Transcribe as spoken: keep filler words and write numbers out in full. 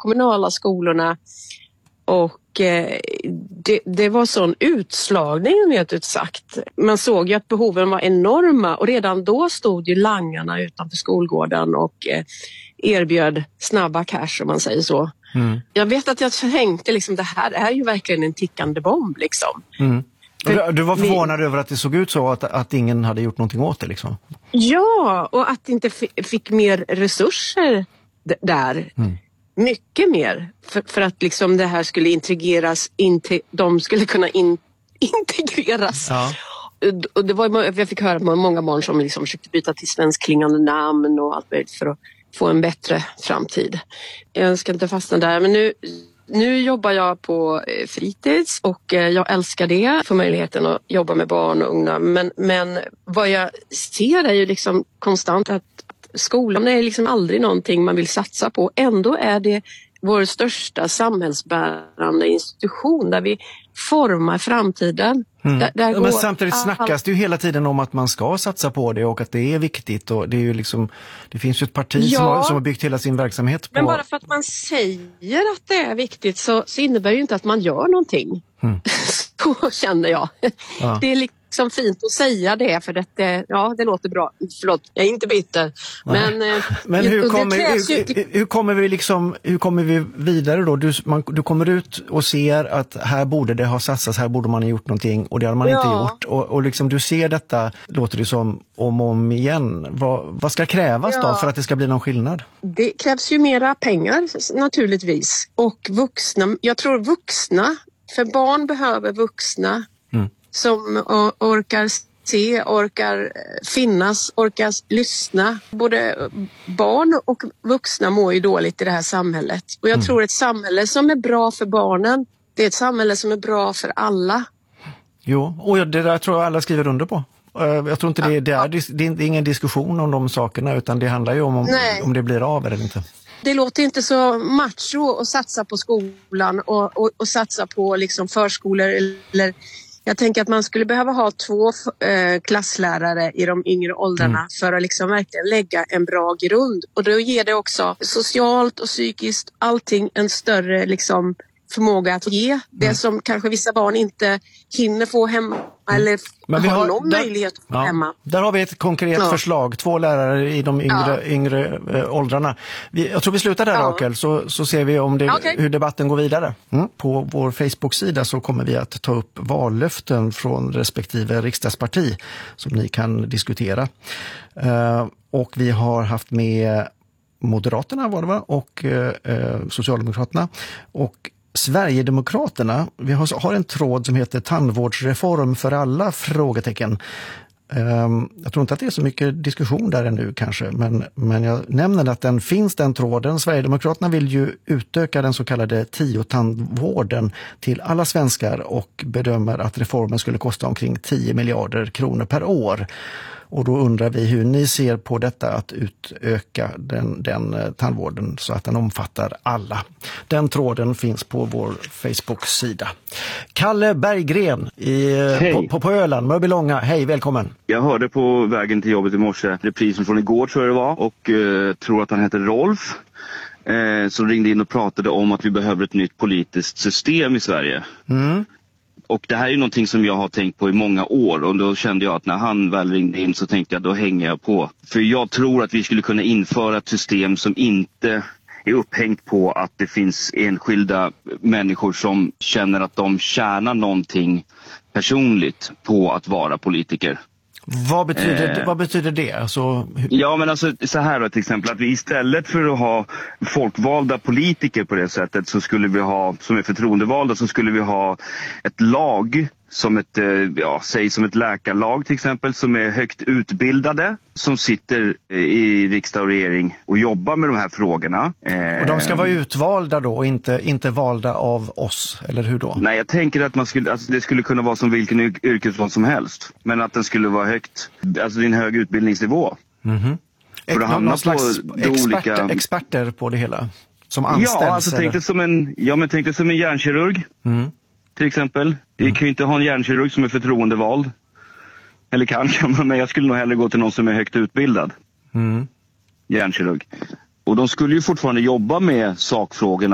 kommunala skolorna. Och eh, det, det var sån utslagning, vet ut sagt. Man såg ju att behoven var enorma och redan då stod ju langarna utanför skolgården och eh, erbjöd snabba cash, om man säger så. Mm. Jag vet att jag tänkte liksom, det här är ju verkligen en tickande bomb liksom. Mm. För du var förvånad vi... över att det såg ut så, att, att ingen hade gjort någonting åt det liksom? Ja, och att inte f- fick mer resurser d- där. Mm. Mycket mer. För, för att liksom det här skulle integreras, inte, de skulle kunna in, integreras. Ja. Och det var, jag fick höra många barn som liksom försökte byta till svenskklingande namn och allt möjligt för att få en bättre framtid. Jag ska inte fastna där, men nu, nu jobbar jag på fritids och jag älskar det, för möjligheten att jobba med barn och unga. Men, men vad jag ser är ju liksom konstant att skolan är liksom aldrig någonting man vill satsa på. Ändå är det vår största samhällsbärande institution där vi formar framtiden. Mm. Där, där Men samtidigt all... snackas det ju hela tiden om att man ska satsa på det och att det är viktigt. Och det, är ju liksom, det finns ju ett parti ja. som, har, som har byggt hela sin verksamhet på... Men bara för att man säger att det är viktigt så, så innebär ju inte att man gör någonting. Mm. Så känner jag. Ja. Det är liksom fint att säga det, för det, ja, det låter bra. Förlåt, jag är inte bitter. Men, men hur, kommer, hur, ju... hur, kommer vi liksom, hur kommer vi vidare då? Du, man, du kommer ut och ser att här borde det ha satsats, här borde man ha gjort någonting och det har man ja. inte gjort. Och, och liksom du ser detta, låter det som om och om igen. Vad, vad ska krävas ja. då för att det ska bli någon skillnad? Det krävs ju mera pengar naturligtvis. Och vuxna, jag tror vuxna, för barn behöver vuxna mm. som orkar se, orkar finnas, orkar lyssna. Både barn och vuxna mår ju dåligt i det här samhället. Och jag mm. tror ett samhälle som är bra för barnen, det är ett samhälle som är bra för alla. Jo, och det där tror jag alla skriver under på. Jag tror inte det är, det är, det är ingen diskussion om de sakerna, utan det handlar ju om om, om det blir av eller inte. Det låter inte så macho att satsa på skolan och, och, och satsa på liksom förskolor. Eller, jag tänker att man skulle behöva ha två eh, klasslärare i de yngre åldrarna mm. för att liksom verkligen lägga en bra grund. Och då ger det också socialt och psykiskt allting en större liksom, förmåga att ge. Det mm. som kanske vissa barn inte hinner få hemma eller men vi har, har någon där, möjlighet att få ja, hemma. Där har vi ett konkret ja. förslag. Två lärare i de yngre, ja. yngre äh, åldrarna. Vi, jag tror vi slutar där, ja. Rakel, så, så ser vi om det, okay. hur debatten går vidare. Mm. På vår Facebook-sida så kommer vi att ta upp vallöften från respektive riksdagsparti som ni kan diskutera. Uh, och vi har haft med Moderaterna var det va? Och uh, Socialdemokraterna och Sverigedemokraterna. Vi har, har en tråd som heter tandvårdsreform för alla frågetecken. Um, jag tror inte att det är så mycket diskussion där ännu kanske, men, men jag nämner att den finns, den tråden. Sverigedemokraterna vill ju utöka den så kallade tio-tandvården till alla svenskar och bedömer att reformen skulle kosta omkring tio miljarder kronor per år. Och då undrar vi hur ni ser på detta att utöka den, den tandvården så att den omfattar alla. Den tråden finns på vår Facebook-sida. Kalle Berggren i, på, på, på Öland, Mörbylånga. Hej, välkommen. Jag hörde på vägen till jobbet i morse reprisen från igår tror jag det var och eh, tror att han heter Rolf. Eh, som ringde in och pratade om att vi behöver ett nytt politiskt system i Sverige. Mm. Och det här är ju någonting som jag har tänkt på i många år och då kände jag att när han väl ringde in så tänkte jag då hänger jag på. För jag tror att vi skulle kunna införa ett system som inte är upphängt på att det finns enskilda människor som känner att de tjänar någonting personligt på att vara politiker. Vad betyder, eh, vad betyder det? Alltså, hur... Ja men alltså så här då till exempel att vi istället för att ha folkvalda politiker på det sättet så skulle vi ha, som är förtroendevalda så skulle vi ha ett lag som ett, ja, säg som ett läkarlag till exempel som är högt utbildade som sitter i riksdag och regering och jobbar med de här frågorna. Och de ska vara utvalda då och inte, inte valda av oss, eller hur då? Nej, jag tänker att man skulle, alltså det skulle kunna vara som vilken yrkesroll som helst. Men att den skulle vara högt, alltså din hög utbildningsnivå. Mm-hmm. För det handlar slags på experter, olika... experter på det hela? Som anställs? Ja, alltså tänk det som en, ja, men tänk det som en hjärnkirurg. Mm. Till exempel. Vi kan ju inte ha en hjärnkirurg som är förtroendevald. Eller kan, kan man, men jag skulle nog hellre gå till någon som är högt utbildad. Mm. Hjärnkirurg. Och de skulle ju fortfarande jobba med sakfrågorna.